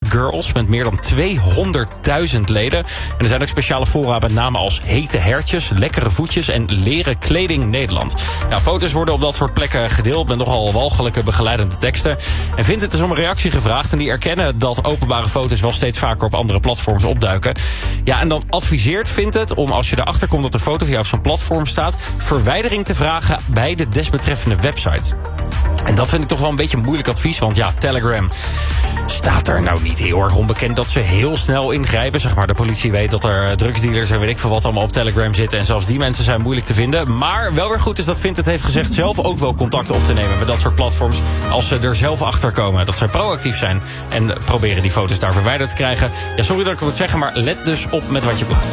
Girls met meer dan 200.000 leden. En er zijn ook speciale fora met namen als Hete Hertjes, Lekkere Voetjes en Leren Kleding Nederland. Ja, foto's worden op dat soort plekken gedeeld met nogal walgelijke begeleidende teksten. En Vinted is dus om een reactie gevraagd en die erkennen dat openbare foto's wel steeds vaker op andere platforms opduiken. Ja, en dan adviseert Vinted om als je erachter komt dat de foto van jou op zo'n platform staat, verwijdering te vragen bij de desbetreffende website. En dat vind ik toch wel een beetje een moeilijk advies, want ja, Telegram staat er nou niet heel erg onbekend dat ze heel snel ingrijpen. Zeg maar, de politie weet dat er drugsdealers en weet ik veel wat allemaal op Telegram zitten. En zelfs die mensen zijn moeilijk te vinden. Maar wel weer goed is dat Vinted heeft gezegd zelf ook wel contact op te nemen met dat soort platforms. Als ze er zelf achter komen. Dat zij proactief zijn en proberen die foto's daar verwijderd te krijgen. Ja, sorry dat ik het moet zeggen, maar let dus op met wat je plaatst.